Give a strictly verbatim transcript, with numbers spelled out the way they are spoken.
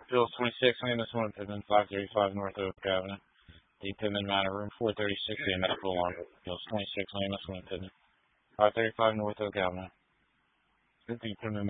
Phil's twenty-six, Amos one Pittman, five thirty-five North Oak Avenue. The Pittman Manor Room, four thirty-six A Medical Alarm. Phil's twenty-six, Amos one Pittman, five thirty-five North Oak Avenue. The Pittman